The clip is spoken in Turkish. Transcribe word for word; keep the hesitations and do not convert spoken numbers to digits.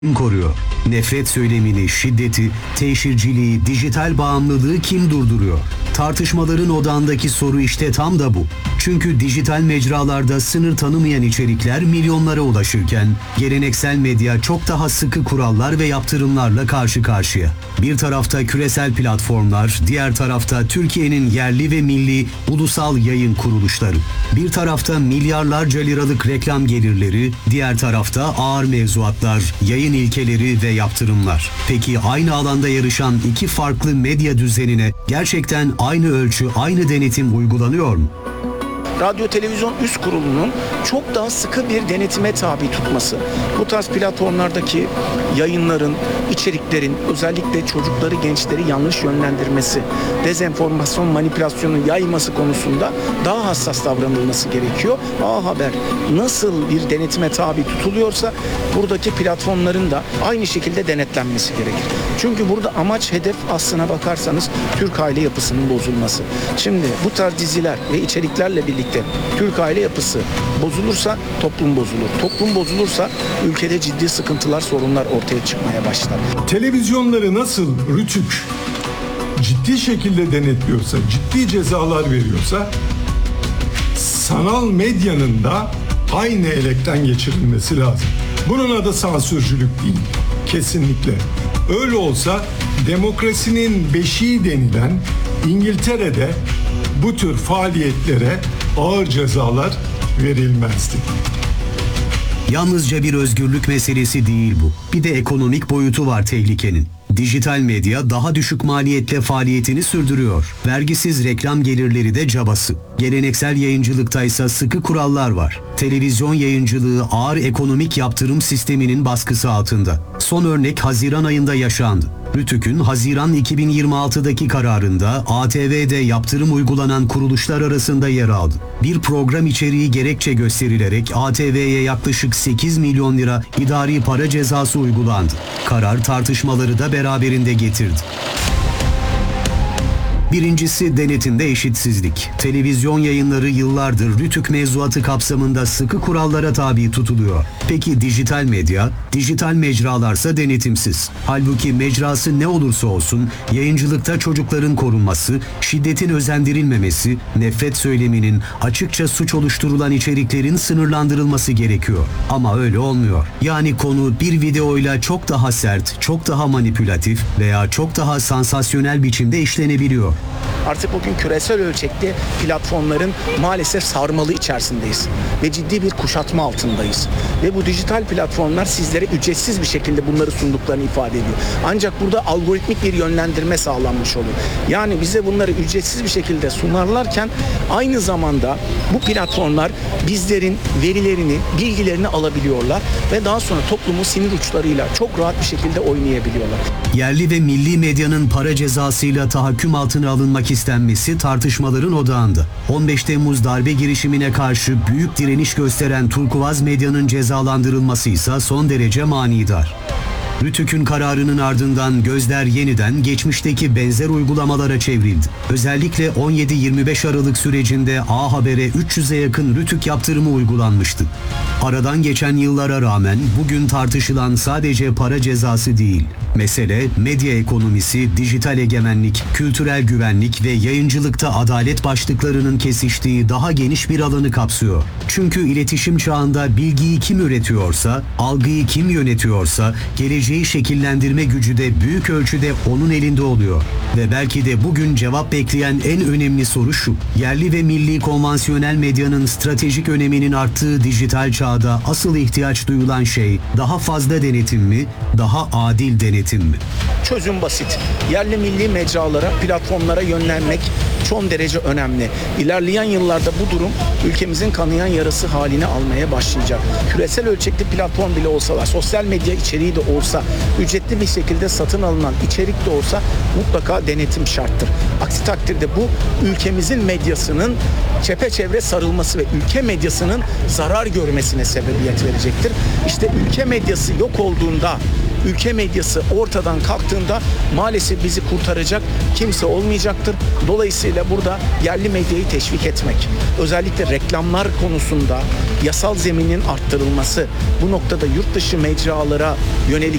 Kim koruyor? Nefret söylemini, şiddeti, teşhirciliği, dijital bağımlılığı kim durduruyor? Tartışmaların odağındaki soru işte tam da bu. Çünkü dijital mecralarda sınır tanımayan içerikler milyonlara ulaşırken geleneksel medya çok daha sıkı kurallar ve yaptırımlarla karşı karşıya. Bir tarafta küresel platformlar, diğer tarafta Türkiye'nin yerli ve milli ulusal yayın kuruluşları. Bir tarafta milyarlarca liralık reklam gelirleri, diğer tarafta ağır mevzuatlar, yayın ilkeleri ve yaptırımlar. Peki aynı alanda yarışan iki farklı medya düzenine gerçekten aynı ölçü, aynı denetim uygulanıyor mu? Radyo Televizyon Üst Kurulu'nun çok daha sıkı bir denetime tabi tutması, bu tarz platformlardaki yayınların, içeriklerin özellikle çocukları, gençleri yanlış yönlendirmesi, dezenformasyon, manipülasyonu yayması konusunda daha hassas davranılması gerekiyor. A Haber nasıl bir denetime tabi tutuluyorsa buradaki platformların da aynı şekilde denetlenmesi gerekir. Çünkü burada amaç, hedef aslına bakarsanız Türk aile yapısının bozulması. Şimdi bu tarz diziler ve içeriklerle birlikte Türk aile yapısı bozulursa toplum bozulur. Toplum bozulursa ülkede ciddi sıkıntılar, sorunlar ortaya çıkmaya başlar. Televizyonları nasıl Rütük ciddi şekilde denetliyorsa, ciddi cezalar veriyorsa, sanal medyanın da aynı elekten geçirilmesi lazım. Bunun adı sansürcülük değil. Kesinlikle. Öyle olsa demokrasinin beşiği denilen İngiltere'de bu tür faaliyetlere ağır cezalar verilmezdi. Yalnızca bir özgürlük meselesi değil bu. Bir de ekonomik boyutu var tehlikenin. Dijital medya daha düşük maliyetle faaliyetini sürdürüyor. Vergisiz reklam gelirleri de cabası. Geleneksel yayıncılıkta ise sıkı kurallar var. Televizyon yayıncılığı ağır ekonomik yaptırım sisteminin baskısı altında. Son örnek Haziran ayında yaşandı. Rütük'ün Haziran iki bin yirmi altıdaki kararında A T V'de yaptırım uygulanan kuruluşlar arasında yer aldı. Bir program içeriği gerekçe gösterilerek A T V'ye yaklaşık sekiz milyon lira idari para cezası uygulandı. Karar tartışmaları da beraberinde getirdi. Birincisi denetimde eşitsizlik. Televizyon yayınları yıllardır Rütük mevzuatı kapsamında sıkı kurallara tabi tutuluyor. Peki dijital medya? Dijital mecralarsa denetimsiz. Halbuki mecrası ne olursa olsun yayıncılıkta çocukların korunması, şiddetin özendirilmemesi, nefret söyleminin, açıkça suç oluşturulan içeriklerin sınırlandırılması gerekiyor. Ama öyle olmuyor. Yani konu bir videoyla çok daha sert, çok daha manipülatif veya çok daha sansasyonel biçimde işlenebiliyor. Artık bugün küresel ölçekte platformların maalesef sarmalı içerisindeyiz ve ciddi bir kuşatma altındayız. Ve bu dijital platformlar sizlere ücretsiz bir şekilde bunları sunduklarını ifade ediyor. Ancak burada algoritmik bir yönlendirme sağlanmış oluyor. Yani bize bunları ücretsiz bir şekilde sunarlarken aynı zamanda bu platformlar bizlerin verilerini, bilgilerini alabiliyorlar ve daha sonra toplumun sinir uçlarıyla çok rahat bir şekilde oynayabiliyorlar. Yerli ve milli medyanın para cezasıyla tahakküm altına alınmak istenmesi tartışmaların odağında. on beş Temmuz darbe girişimine karşı büyük direniş gösteren Turkuaz medyanın cezalandırılması ise son derece manidar. Rütük'ün kararının ardından gözler yeniden geçmişteki benzer uygulamalara çevrildi. Özellikle on yedi yirmi beş Aralık sürecinde A Haber'e üç yüze yakın Rütük yaptırımı uygulanmıştı. Aradan geçen yıllara rağmen bugün tartışılan sadece para cezası değil. Mesele medya ekonomisi, dijital egemenlik, kültürel güvenlik ve yayıncılıkta adalet başlıklarının kesiştiği daha geniş bir alanı kapsıyor. Çünkü iletişim çağında bilgiyi kim üretiyorsa, algıyı kim yönetiyorsa, geleceği şekillendirme gücü de büyük ölçüde onun elinde oluyor. Ve belki de bugün cevap bekleyen en önemli soru şu: yerli ve milli konvansiyonel medyanın stratejik öneminin arttığı dijital çağda asıl ihtiyaç duyulan şey daha fazla denetim mi, daha adil denetim mi? Çözüm basit. Yerli milli mecralara, platformlara yönlenmek son derece önemli. İlerleyen yıllarda bu durum ülkemizin kanayan yarası haline almaya başlayacak. Küresel ölçekli platform bile olsalar, sosyal medya içeriği de olsa, ücretli bir şekilde satın alınan içerik de olsa mutlaka denetim şarttır. Aksi takdirde bu ülkemizin medyasının çepeçevre sarılması ve ülke medyasının zarar görmesine sebebiyet verecektir. İşte ülke medyası yok olduğunda ülke medyası ortadan kalktığında maalesef bizi kurtaracak kimse olmayacaktır. Dolayısıyla burada yerli medyayı teşvik etmek, özellikle reklamlar konusunda yasal zeminin arttırılması, bu noktada yurt dışı mecralara yönelik